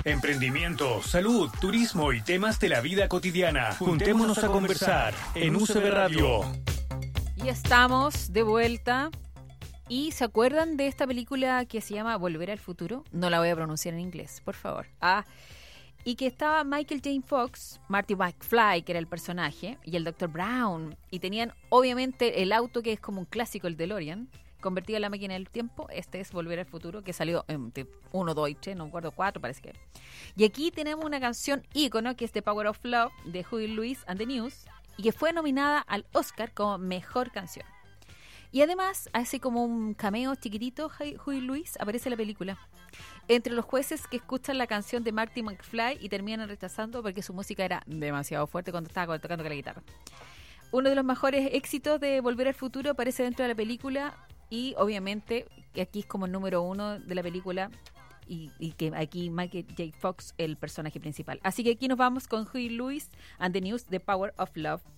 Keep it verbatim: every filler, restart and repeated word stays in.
Emprendimiento, salud, turismo y temas de la vida cotidiana. Juntémonos a conversar en U C B Radio. Y estamos de vuelta. ¿Y se acuerdan de esta película que se llama Volver al Futuro? No la voy a pronunciar en inglés, por favor. Ah, y que estaba Michael J. Fox, Marty McFly, que era el personaje, y el doctor Brown. Y tenían, obviamente, el auto que es como un clásico, el DeLorean, convertido en la máquina del tiempo. Este es Volver al Futuro, que salió en uno, dos y tres, no me acuerdo, cuatro parece que. Y aquí tenemos una canción ícono, que es The Power of Love, de Huey Lewis and the News, y que fue nominada al Oscar como Mejor Canción. Y además hace como un cameo chiquitito, Huey Lewis, aparece en la película. Entre los jueces que escuchan la canción de Marty McFly y terminan rechazando porque su música era demasiado fuerte cuando estaba tocando con la guitarra. Uno de los mejores éxitos de Volver al Futuro aparece dentro de la película y obviamente aquí es como el número uno de la película y, y que aquí Michael J. Fox el personaje principal. Así que aquí nos vamos con Huey Lewis and the News, The Power of Love.